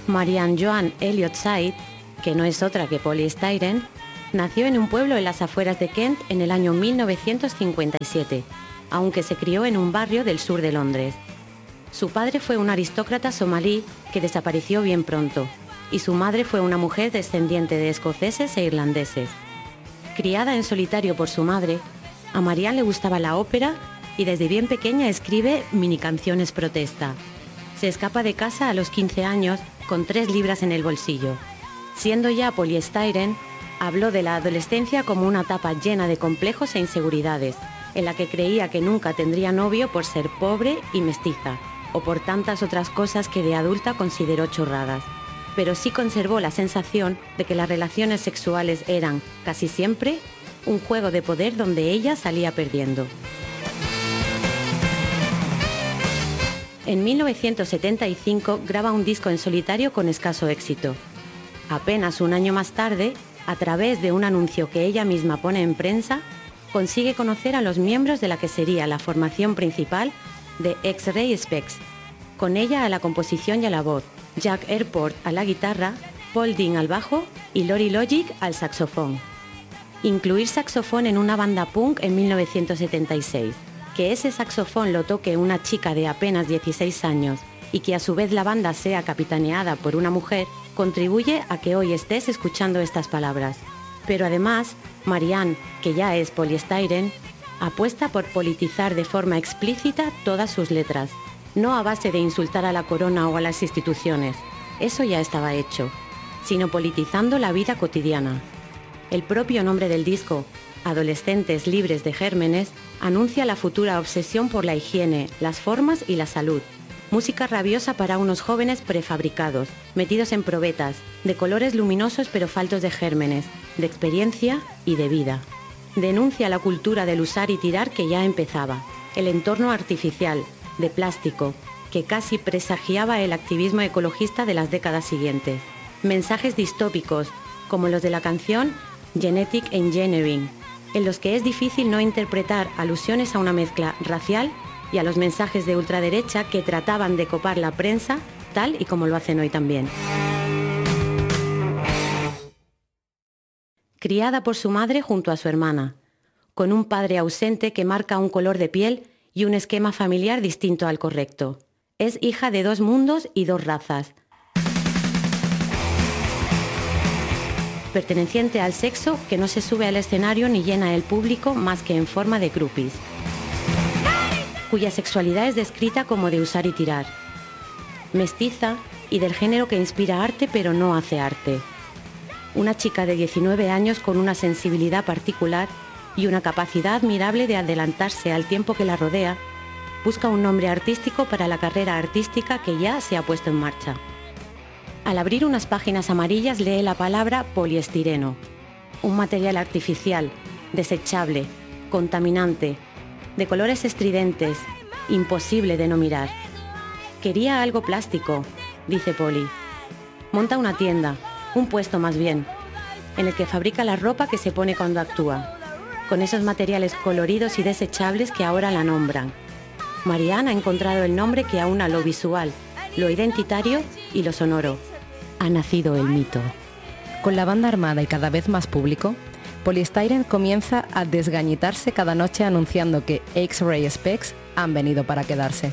Marianne Joan Elliott Said, que no es otra que Poly Styrene, nació en un pueblo en las afueras de Kent en el año 1957, aunque se crió en un barrio del sur de Londres. Su padre fue un aristócrata somalí que desapareció bien pronto, y su madre fue una mujer descendiente de escoceses e irlandeses. Criada en solitario por su madre, a Marianne le gustaba la ópera y desde bien pequeña escribe mini canciones protesta. Se escapa de casa a los 15 años con 3 libras en el bolsillo. Siendo ya Poly Styrene, habló de la adolescencia como una etapa llena de complejos e inseguridades, en la que creía que nunca tendría novio por ser pobre y mestiza, o por tantas otras cosas que de adulta consideró chorradas. Pero sí conservó la sensación de que las relaciones sexuales eran, casi siempre, un juego de poder donde ella salía perdiendo. En 1975 graba un disco en solitario con escaso éxito. Apenas un año más tarde, a través de un anuncio que ella misma pone en prensa, consigue conocer a los miembros de la que sería la formación principal de X-Ray Spex. Con ella a la composición y a la voz, Jack Airport a la guitarra, Paul Dean al bajo y Lori Logic al saxofón. Incluir saxofón en una banda punk en 1976. Que ese saxofón lo toque una chica de apenas 16 años y que a su vez la banda sea capitaneada por una mujer, contribuye a que hoy estés escuchando estas palabras. Pero además, Marianne, que ya es Poly Styrene, apuesta por politizar de forma explícita todas sus letras, no a base de insultar a la corona o a las instituciones, eso ya estaba hecho, sino politizando la vida cotidiana. El propio nombre del disco, Adolescentes libres de gérmenes, anuncia la futura obsesión por la higiene, las formas y la salud. Música rabiosa para unos jóvenes prefabricados, metidos en probetas, de colores luminosos pero faltos de gérmenes, de experiencia y de vida. Denuncia la cultura del usar y tirar que ya empezaba, el entorno artificial, de plástico, que casi presagiaba el activismo ecologista de las décadas siguientes. Mensajes distópicos, como los de la canción Genetic Engineering, en los que es difícil no interpretar alusiones a una mezcla racial y a los mensajes de ultraderecha que trataban de copar la prensa, tal y como lo hacen hoy también. Criada por su madre junto a su hermana, con un padre ausente que marca un color de piel y un esquema familiar distinto al correcto. Es hija de 2 mundos y 2 razas. Perteneciente al sexo que no se sube al escenario ni llena el público más que en forma de groupies, cuya sexualidad es descrita como de usar y tirar. Mestiza y del género que inspira arte pero no hace arte. Una chica de 19 años con una sensibilidad particular y una capacidad admirable de adelantarse al tiempo que la rodea, busca un nombre artístico para la carrera artística que ya se ha puesto en marcha. Al abrir unas páginas amarillas lee la palabra poliestireno, un material artificial, desechable, contaminante, de colores estridentes, imposible de no mirar. Quería algo plástico, dice Poly. Monta una tienda, un puesto más bien, en el que fabrica la ropa que se pone cuando actúa, con esos materiales coloridos y desechables que ahora la nombran. Marianne ha encontrado el nombre que aúna lo visual, lo identitario y lo sonoro. Ha nacido el mito. Con la banda armada y cada vez más público, Poly Styrene comienza a desgañitarse cada noche anunciando que X-Ray Spex han venido para quedarse.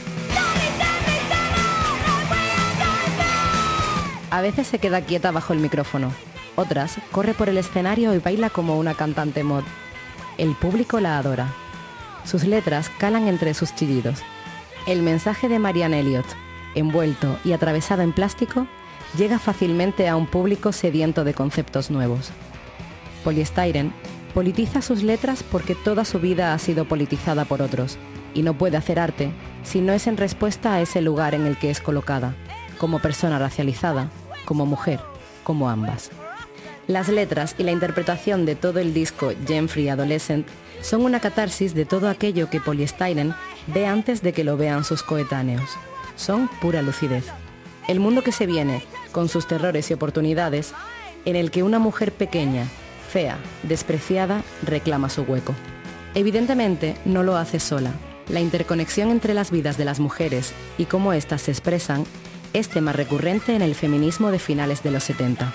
A veces se queda quieta bajo el micrófono, otras corre por el escenario y baila como una cantante mod. El público la adora. Sus letras calan entre sus chillidos. El mensaje de Marianne Elliott, envuelto y atravesado en plástico, llega fácilmente a un público sediento de conceptos nuevos. Poly Styrene politiza sus letras porque toda su vida ha sido politizada por otros y no puede hacer arte si no es en respuesta a ese lugar en el que es colocada, como persona racializada, como mujer, como ambas. Las letras y la interpretación de todo el disco Gen Free Adolescent son una catarsis de todo aquello que Poly Styrene ve antes de que lo vean sus coetáneos. Son pura lucidez. El mundo que se viene, con sus terrores y oportunidades, en el que una mujer pequeña, fea, despreciada, reclama su hueco. Evidentemente, no lo hace sola. La interconexión entre las vidas de las mujeres y cómo éstas se expresan es tema recurrente en el feminismo de finales de los 70.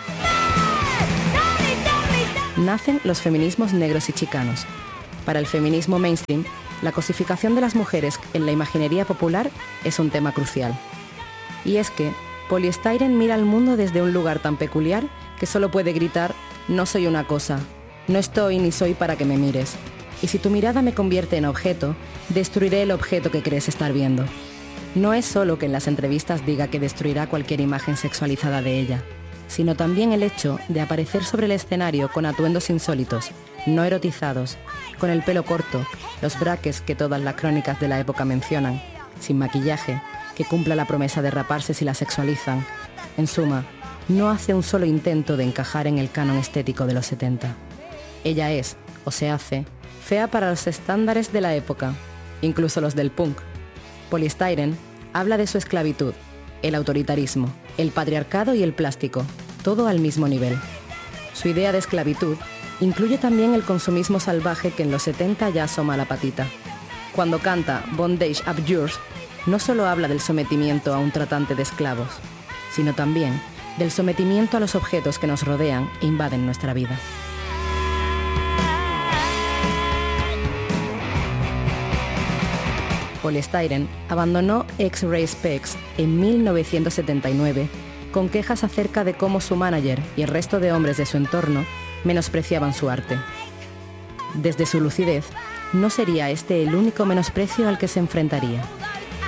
Nacen los feminismos negros y chicanos. Para el feminismo mainstream, la cosificación de las mujeres en la imaginería popular es un tema crucial. Y es que Poly Styrene mira al mundo desde un lugar tan peculiar que solo puede gritar: no soy una cosa, no estoy ni soy para que me mires. Y si tu mirada me convierte en objeto, destruiré el objeto que crees estar viendo. No es solo que en las entrevistas diga que destruirá cualquier imagen sexualizada de ella, sino también el hecho de aparecer sobre el escenario con atuendos insólitos, no erotizados, con el pelo corto, los braques que todas las crónicas de la época mencionan, sin maquillaje, que cumpla la promesa de raparse si la sexualizan. En suma, no hace un solo intento de encajar en el canon estético de los 70. Ella es, o se hace, fea para los estándares de la época, incluso los del punk. Poly Styrene habla de su esclavitud, el autoritarismo, el patriarcado y el plástico, todo al mismo nivel. Su idea de esclavitud incluye también el consumismo salvaje que en los 70 ya asoma la patita. Cuando canta Bondage Up Yours, no solo habla del sometimiento a un tratante de esclavos, sino también del sometimiento a los objetos que nos rodean e invaden nuestra vida. Poly Styrene abandonó X-Ray Spex en 1979 con quejas acerca de cómo su manager y el resto de hombres de su entorno menospreciaban su arte. Desde su lucidez, no sería este el único menosprecio al que se enfrentaría.